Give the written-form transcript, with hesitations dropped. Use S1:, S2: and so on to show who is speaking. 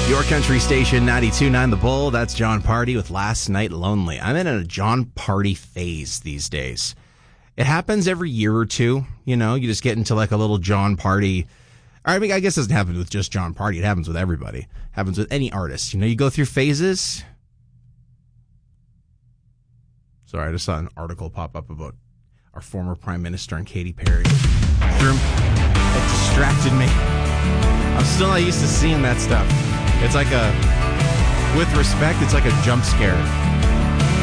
S1: Your country station, 92.9 The Bull. That's John Party with Last Night Lonely. I'm in a John Party phase these days. It happens every year or two. You know, you just get into like a little John Party. I mean, I guess it doesn't happen with just John Party. It happens with everybody. It happens with any artist. You know, you go through phases. Sorry, I just saw an article pop up about our former Prime Minister and Katy Perry. It distracted me. I'm still not used to seeing that stuff. It's like with respect, it's like a jump scare.